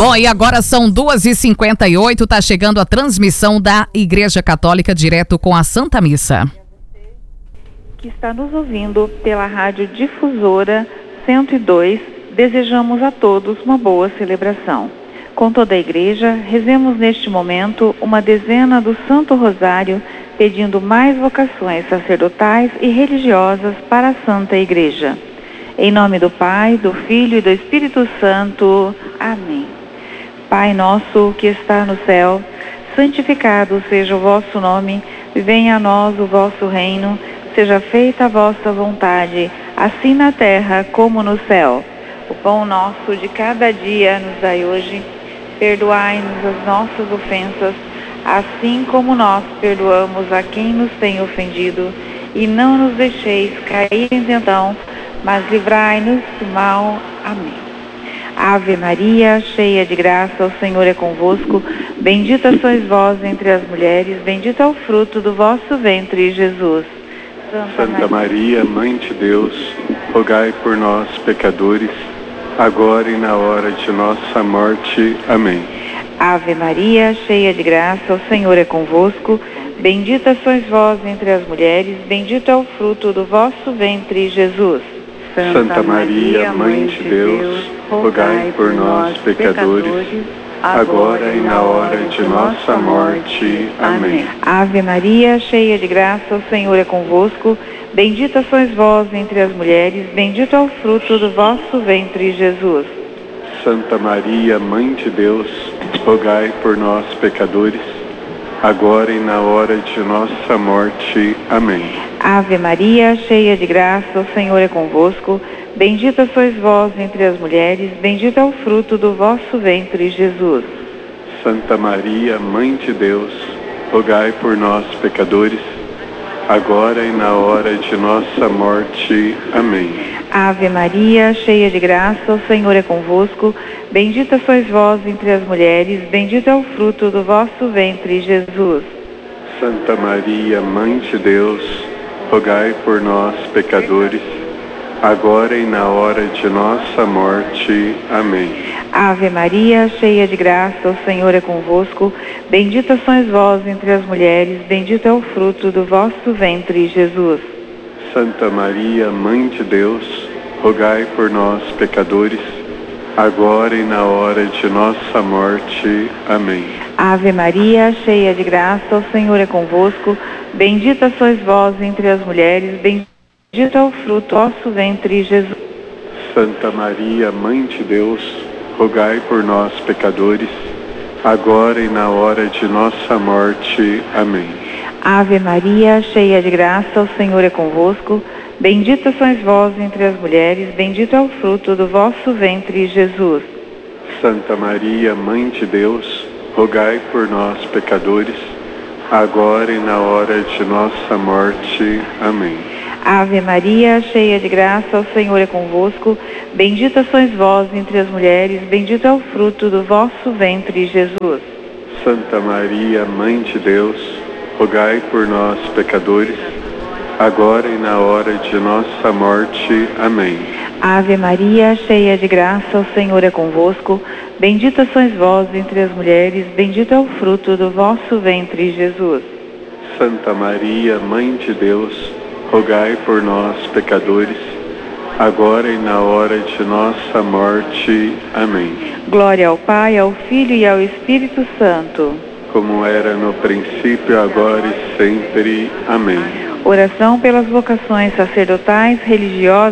Bom, e agora são 2h58, tá chegando a transmissão da Igreja Católica direto com a Santa Missa. Que está nos ouvindo pela Rádio Difusora 102, desejamos a todos uma boa celebração. Com toda a Igreja, rezemos neste momento uma dezena do Santo Rosário, pedindo mais vocações sacerdotais e religiosas para a Santa Igreja. Em nome do Pai, do Filho e do Espírito Santo. Amém. Pai nosso que está no céu, santificado seja o vosso nome, venha a nós o vosso reino, seja feita a vossa vontade, assim na terra como no céu. O pão nosso de cada dia nos dai hoje, perdoai-nos as nossas ofensas, assim como nós perdoamos a quem nos tem ofendido, e não nos deixeis cair em tentação, mas livrai-nos do mal. Amém. Ave Maria, cheia de graça, o Senhor é convosco, bendita sois vós entre as mulheres, bendito é o fruto do vosso ventre, Jesus. Santa Maria, Mãe de Deus, rogai por nós, pecadores, agora e na hora de nossa morte. Amém. Ave Maria, cheia de graça, o Senhor é convosco, bendita sois vós entre as mulheres, bendito é o fruto do vosso ventre, Jesus. Santa Maria, Mãe de Deus, rogai por nós, pecadores, agora e na hora de nossa morte. Amém. Ave Maria, cheia de graça, o Senhor é convosco, bendita sois vós entre as mulheres, bendito é o fruto do vosso ventre, Jesus. Santa Maria, Mãe de Deus, rogai por nós, pecadores, agora e na hora de nossa morte. Amém. Ave Maria, cheia de graça, o Senhor é convosco, bendita sois vós entre as mulheres, bendito é o fruto do vosso ventre, Jesus. Santa Maria, Mãe de Deus, rogai por nós, pecadores, agora e na hora de nossa morte. Amém. Ave Maria, cheia de graça, o Senhor é convosco, bendita sois vós entre as mulheres, bendito é o fruto do vosso ventre, Jesus. Santa Maria, Mãe de Deus, rogai por nós, pecadores, agora e na hora de nossa morte. Amém. Ave Maria, cheia de graça, o Senhor é convosco, bendita sois vós entre as mulheres, bendito é o fruto do vosso ventre, Jesus. Santa Maria, Mãe de Deus, rogai por nós, pecadores, agora e na hora de nossa morte. Amém. Ave Maria, cheia de graça, o Senhor é convosco, bendita sois vós entre as mulheres, bendito é o fruto do vosso ventre, Jesus. Santa Maria, Mãe de Deus, rogai por nós, pecadores, agora e na hora de nossa morte. Amém. Ave Maria, cheia de graça, o Senhor é convosco, bendita sois vós entre as mulheres, bendito é o fruto do vosso ventre, Jesus. Santa Maria, Mãe de Deus, rogai por nós, pecadores, agora e na hora de nossa morte. Amém. Ave Maria, cheia de graça, o Senhor é convosco, bendita sois vós entre as mulheres, bendito é o fruto do vosso ventre, Jesus. Santa Maria, Mãe de Deus, rogai por nós, pecadores, agora e na hora de nossa morte. Amém. Ave Maria, cheia de graça, o Senhor é convosco, bendita sois vós entre as mulheres, bendito é o fruto do vosso ventre, Jesus. Santa Maria, Mãe de Deus, rogai por nós, pecadores, agora e na hora de nossa morte. Amém. Glória ao Pai, ao Filho e ao Espírito Santo. Como era no princípio, agora e sempre. Amém. Oração pelas vocações sacerdotais, religiosas